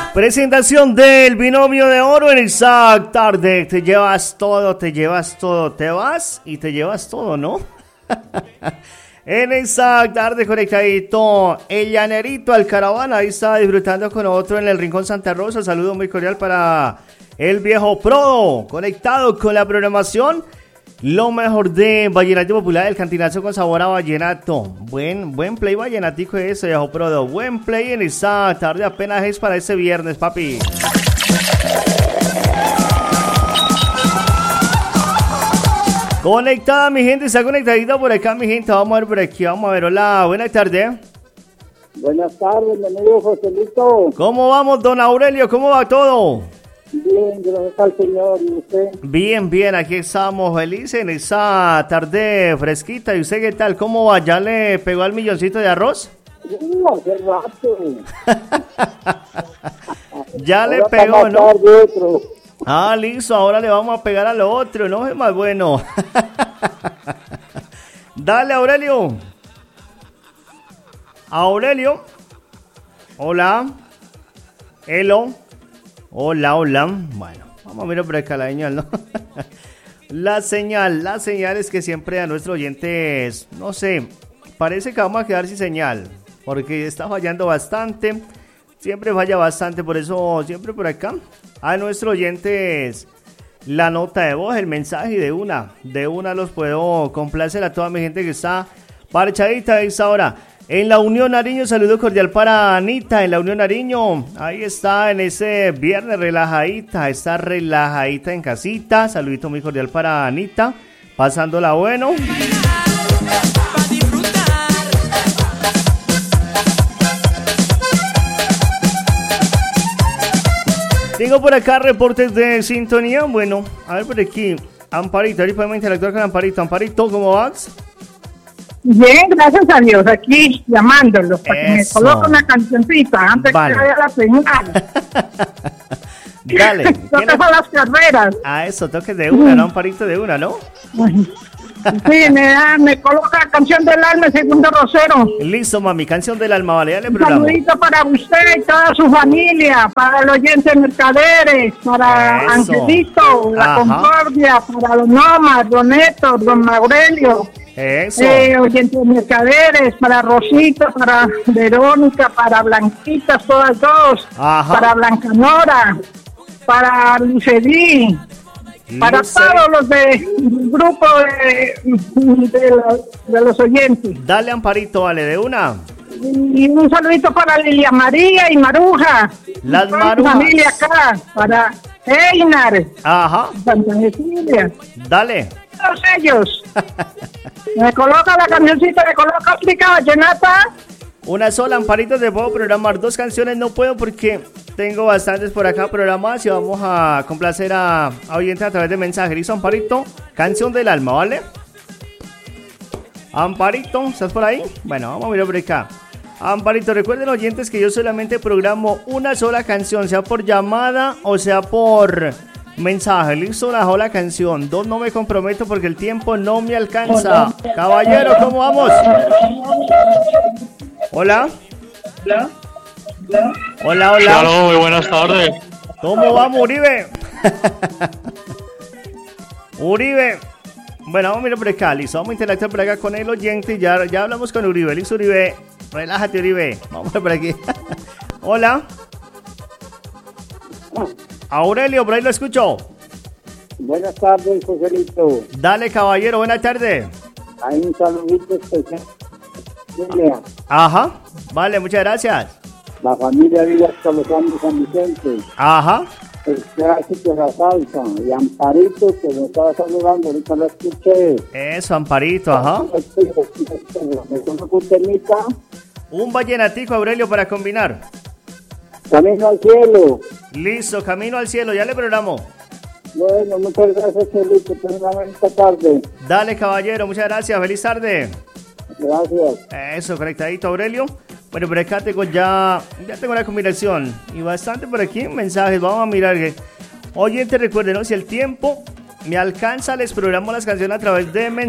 Presentación del binomio de oro en Isaac Tarde. Te llevas todo, te vas y te llevas todo, ¿no? En Isaac Tarde conectadito, el llanerito al caravana, ahí está disfrutando con otro en el Rincón Santa Rosa. Saludo muy cordial para el viejo Prodo, conectado con la programación. Lo mejor de Vallenato Popular, el cantinazo con sabor a vallenato. Buen play vallenatico ese, viejo Prodo. Buen play en esta tarde, apenas es para ese viernes, papi. Conectada mi gente, está conectadita por acá mi gente. Vamos a ver por aquí, vamos a ver. Hola, buenas tardes. Buenas tardes, mi amigo Joselito. ¿Cómo vamos, don Aurelio? ¿Cómo va todo? Bien, gracias al Señor. ¿Y usted? Bien, aquí estamos felices en esa tarde fresquita. ¿Y usted qué tal? ¿Cómo va? ¿Ya le pegó al milloncito de arroz? Hace rato. Ya le pegó, ¿no? Ah, listo, ahora le vamos a pegar a lo otro, ¿no? Es más bueno. Dale, Aurelio. Aurelio. Hola. Hello. Hola. Bueno, vamos a mirar por acá la señal, ¿no? La señal es que siempre a nuestros oyentes, no sé, parece que vamos a quedar sin señal, porque está fallando bastante, siempre falla bastante, por eso siempre por acá a nuestros oyentes la nota de voz, el mensaje, y de una los puedo complacer a toda mi gente que está parchadita a esta hora. En la Unión Nariño, saludo cordial para Anita, en la Unión Nariño, ahí está en ese viernes está relajadita en casita, saludito muy cordial para Anita, pasándola bueno. Tengo por acá reportes de sintonía, bueno, a ver por aquí, Amparito, ahorita podemos interactuar con Amparito, ¿cómo vas? Bien, gracias a Dios, aquí llamándolo para que me coloque una cancioncita antes que vaya la señal. Dale. Toques a las carreras. A eso, toques de una, ¿no? Amparito de una, ¿no? Sí, me coloca Canción del Alma, segundo Rosero. Listo, mami, Canción del Alma, vale, dale, un programa. saludito para usted y toda su familia, para el oyente Mercaderes, para Eso. Angelito, la Concordia, para don Omar, don Héctor, don Aurelio. Eso. Oyente Mercaderes, para Rosita, para Verónica, para Blanquita, todas dos. Ajá. Para Blanca Nora, para Lucedí. Para todos los del grupo de los oyentes. Dale, Amparito, vale, de una. Y un saludito para Lilia María y Maruja. Las toda Marujas. mi familia acá, para Einar. Ajá. Santa Cecilia. Dale. Todos ellos. Me coloca la cancioncita, me coloca África Vallenata. Una sola, Amparito, te puedo programar 2 canciones, no puedo porque tengo bastantes por acá programadas y vamos a complacer a oyentes a través de mensajes. Listo, Amparito, Canción del Alma, ¿vale? Amparito, ¿estás por ahí? Bueno, vamos a mirar por acá. Amparito, recuerden, oyentes, que yo solamente programo una sola canción, sea por llamada o sea por mensaje. Listo, una sola canción. 2 no me comprometo porque el tiempo no me alcanza. Caballero, ¿cómo vamos? Hola. Hola. Claro, muy buenas tardes. ¿Cómo vamos, Uribe? Uribe. Bueno, vamos a mirar por acá, listo. Vamos a interactuar por acá con el oyente. Ya hablamos con Uribe. Listo, Uribe. Relájate, Uribe. Vamos por aquí. Hola. Aurelio, por ahí lo escucho. Buenas tardes, Joselito. Dale, caballero, buenas tardes. Hay un saludito especial. Ajá. Vale, muchas gracias. La familia Villas Colosando San Vicente. Ajá. El clásico de la salsa. Y Amparito, que me estaba saludando, ahorita lo escuché. Eso, Amparito, ajá. Un vallenatico, Aurelio, para combinar. Camino al cielo. Listo, Camino al cielo, ya le programo. Bueno, muchas gracias, Joselito. Tenga una bonita tarde. Dale, caballero, muchas gracias. Feliz tarde. Gracias. Eso, conectadito, Aurelio. Bueno, por acá tengo ya tengo la combinación y bastante por aquí mensajes. Vamos a mirar que oyente, recuerden, ¿no? Si el tiempo me alcanza, les programo las canciones a través de mensajes.